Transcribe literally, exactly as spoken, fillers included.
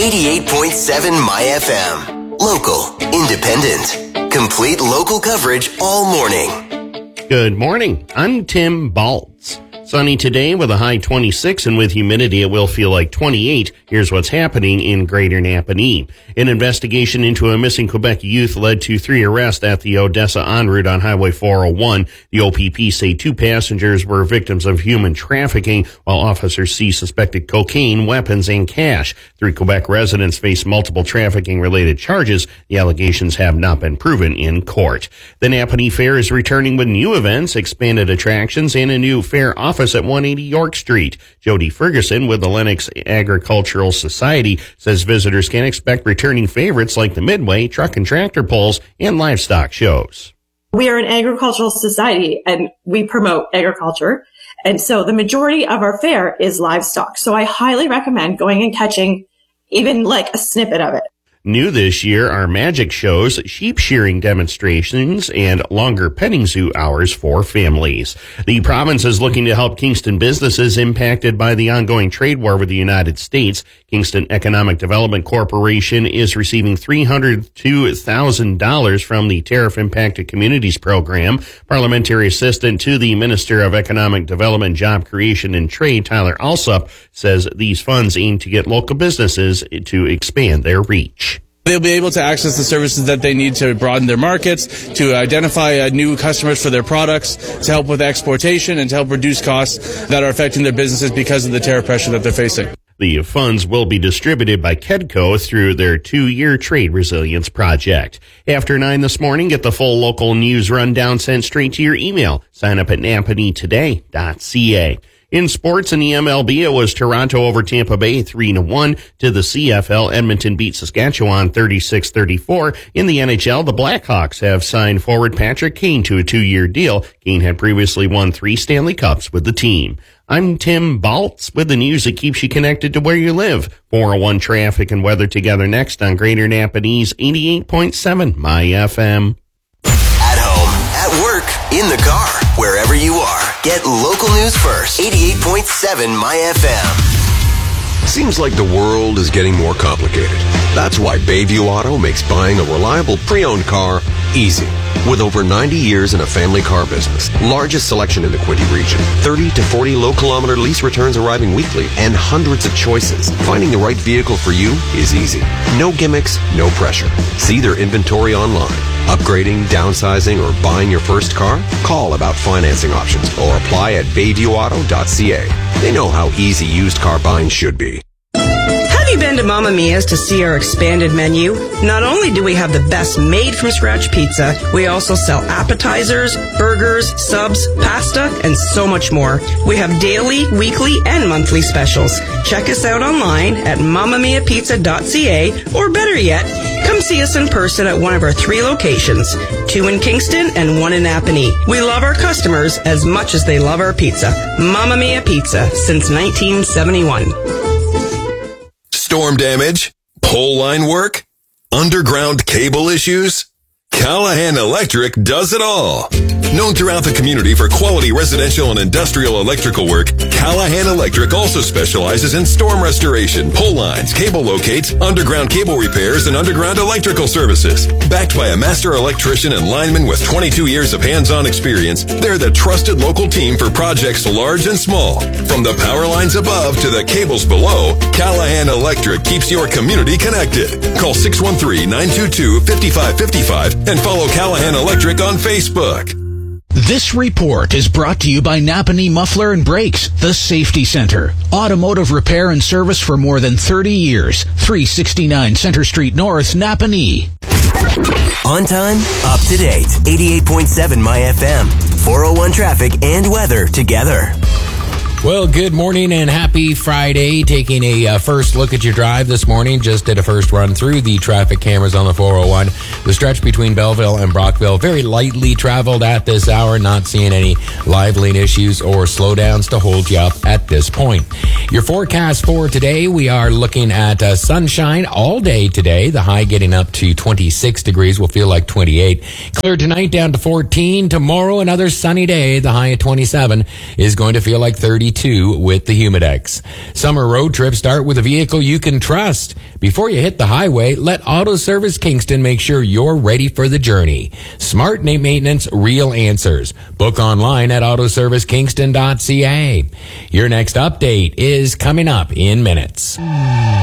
eighty-eight point seven My F M. Local, independent, complete local coverage all morning. Good morning. I'm Tim Baltz. Sunny today with a high twenty-six, and with humidity it will feel like twenty-eight. Here's what's happening in Greater Napanee. An investigation into a missing Quebec youth led to three arrests at the Odessa en route on Highway four oh one. The O P P say two passengers were victims of human trafficking, while officers see suspected cocaine, weapons, and cash. Three Quebec residents face multiple trafficking-related charges. The allegations have not been proven in court. The Napanee Fair is returning with new events, expanded attractions, and a new fair office at one eighty York Street. Jody Ferguson with the Lennox Agricultural Society says visitors can expect returning favorites like the Midway, truck and tractor pulls, and livestock shows. We are an agricultural society and we promote agriculture. And so the majority of our fair is livestock. So I highly recommend going and catching even like a snippet of it. New this year are magic shows, sheep shearing demonstrations, and longer petting zoo hours for families. The province is looking to help Kingston businesses impacted by the ongoing trade war with the United States. Kingston Economic Development Corporation is receiving three hundred two thousand dollars from the Tariff Impacted Communities Program. Parliamentary Assistant to the Minister of Economic Development, Job Creation, and Trade, Tyler Alsup, says these funds aim to get local businesses to expand their reach. They'll be able to access the services that they need to broaden their markets, to identify uh, new customers for their products, to help with exportation, and to help reduce costs that are affecting their businesses because of the tariff pressure that they're facing. The funds will be distributed by KEDCO through their two-year trade resilience project. After nine this morning, get the full local news rundown sent straight to your email. Sign up at napanee today dot c a. In sports in the M L B, it was Toronto over Tampa Bay three to one. To the C F L, Edmonton beat Saskatchewan thirty-six thirty-four. In the N H L, the Blackhawks have signed forward Patrick Kane to a two-year deal. Kane had previously won three Stanley Cups with the team. I'm Tim Baltz with the news that keeps you connected to where you live. four oh one traffic and weather together next on Greater Napanee's eighty-eight point seven My F M. At home, at work, in the car, wherever you are. Get local news first. eighty-eight point seven My F M. Seems like the world is getting more complicated. That's why Bayview Auto makes buying a reliable pre-owned car easy. With over ninety years in a family car business, largest selection in the Quinte region, thirty to forty low-kilometer lease returns arriving weekly, and hundreds of choices, finding the right vehicle for you is easy. No gimmicks, no pressure. See their inventory online. Upgrading, downsizing, or buying your first car? Call about financing options or apply at bayview auto dot c a. They know how easy used car buying should be. Have you been to Mamma Mia's to see our expanded menu? Not only do we have the best made-from-scratch pizza, we also sell appetizers, burgers, subs, pasta, and so much more. We have daily, weekly, and monthly specials. Check us out online at mamma mia pizza dot c a, or better yet, come see us in person at one of our three locations, two in Kingston and one in Napanee. We love our customers as much as they love our pizza. Mamma Mia Pizza, since nineteen seventy-one. Storm damage, pole line work, underground cable issues. Callahan Electric does it all. Known throughout the community for quality residential and industrial electrical work, Callahan Electric also specializes in storm restoration, pole lines, cable locates, underground cable repairs, and underground electrical services. Backed by a master electrician and lineman with twenty-two years of hands-on experience, they're the trusted local team for projects large and small. From the power lines above to the cables below, Callahan Electric keeps your community connected. Call six one three, nine two two, five five five five and follow Callahan Electric on Facebook. This report is brought to you by Napanee Muffler and Brakes, the Safety Center. Automotive repair and service for more than thirty years. three sixty-nine Center Street North, Napanee. On time, up to date. eighty-eight point seven My F M. four oh one traffic and weather together. Well, good morning and happy Friday. Taking a uh, first look at your drive this morning. Just did a first run through the traffic cameras on the four oh one. The stretch between Belleville and Brockville, very lightly traveled at this hour. Not seeing any liveling issues or slowdowns to hold you up at this point. Your forecast for today, we are looking at uh, sunshine all day today. The high getting up to twenty-six degrees. Will feel like twenty-eight. Clear tonight down to fourteen. Tomorrow, another sunny day. The high at twenty-seven is going to feel like thirty-two. twenty-two with the Humidex. Summer road trips start with a vehicle you can trust. Before you hit the highway, let Auto Service Kingston make sure you're ready for the journey. Smart maintenance, real answers. Book online at auto service kingston dot c a. Your next update is coming up in minutes.